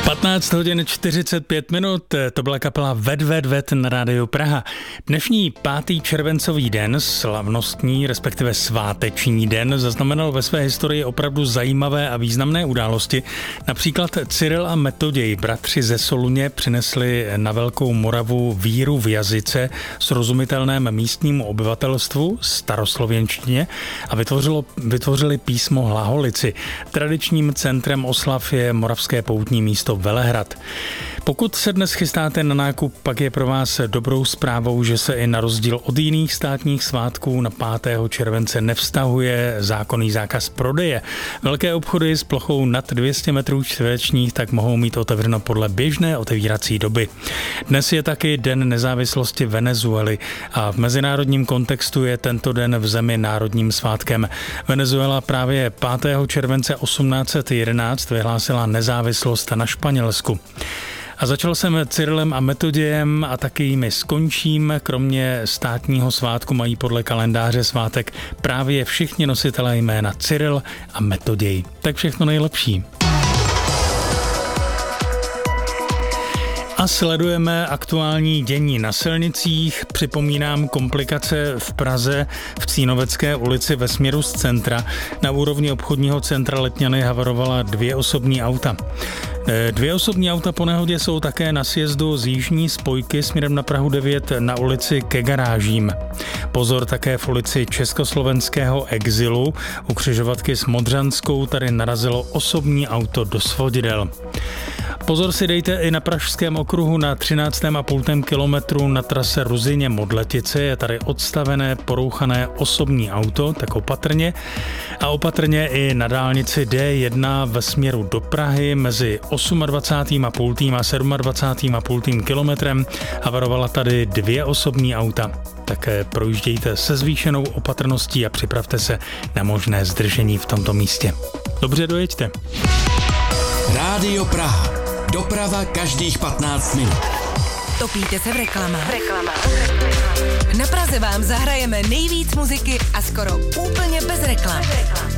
15 hodin 45 minut, to byla kapela Vet na rádiu Praha. Dnešní 5. červencový den, slavnostní, respektive sváteční den, zaznamenal ve své historii opravdu zajímavé a významné události. Například Cyril a Metoděj, bratři ze Soluně, přinesli na Velkou Moravu víru v jazyce srozumitelném místnímu obyvatelstvu, staroslověnštině, a vytvořili písmo Hlaholici. Tradičním centrem oslav je moravské poutní místo Velehrad. Pokud se dnes chystáte na nákup, pak je pro vás dobrou zprávou, že se i na rozdíl od jiných státních svátků na 5. července nevztahuje zákonný zákaz prodeje. Velké obchody s plochou nad 200 metrů čtverečních tak mohou mít otevřeno podle běžné otevírací doby. Dnes je taky Den nezávislosti Venezuely a v mezinárodním kontextu je tento den v zemi národním svátkem. Venezuela právě 5. července 1811 vyhlásila nezávislost na Španělsku. A začal jsem Cyrilem a Metodějem a taky jimi skončím. Kromě státního svátku mají podle kalendáře svátek právě všichni nositelé jména Cyril a Metoděj. Tak všechno nejlepší. A sledujeme aktuální dění na silnicích. Připomínám komplikace v Praze v Cínovecké ulici ve směru z centra. Na úrovni obchodního centra Letňany havarovala 2 osobní auta. 2 osobní auta po nehodě jsou také na sjezdu z jižní spojky směrem na Prahu 9 na ulici ke garážím. Pozor také v ulici Československého exilu. U křižovatky s Modřanskou tady narazilo osobní auto do svodidel. Pozor si dejte i na Pražském okruhu na 13,5 kilometru na trase Ruzyně-Modletice. Je tady odstavené, porouchané osobní auto, tak opatrně. A opatrně i na dálnici D1 ve směru do Prahy mezi 28,5 a 27,5 kilometrem havarovala tady 2 osobní auta. Také projíždějte se zvýšenou opatrností a připravte se na možné zdržení v tomto místě. Dobře dojeďte. Rádio Praha. Doprava každých 15 minut. Topíte se v reklamách? Na Praze vám zahrajeme nejvíc muziky a skoro úplně bez reklam.